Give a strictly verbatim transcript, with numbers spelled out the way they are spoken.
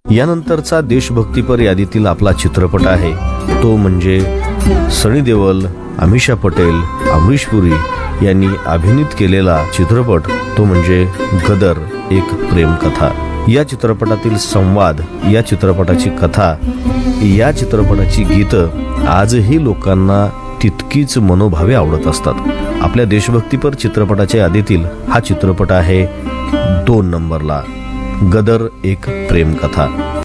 यानंतरचा देशभक्तीपर यादीतील आपला चित्रपट आहे तो म्हणजे सनी देओल, अमिषा पटेल, अमरीश पुरी यांनी अभिनीत केलेला चित्रपट तो म्हणजे गदर एक प्रेमकथा। या चित्रपटातील संवाद, या चित्रपटाची कथा, या चित्रपटाची गीतं आजही लोकांना तितकीच मनोभावे आवडत असतात। आपल्या देशभक्तीपर चित्रपटाच्या यादीतील हा चित्रपट आहे दोन नंबरला, गदर एक प्रेमकथा।